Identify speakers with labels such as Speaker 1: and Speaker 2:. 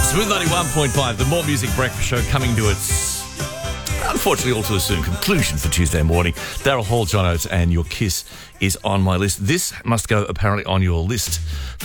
Speaker 1: Smooth 91.5, the More Music Breakfast Show coming to its, unfortunately, all too soon conclusion for Tuesday morning. Daryl Hall, John Oates, and Your Kiss is on my list. This must go apparently on your list.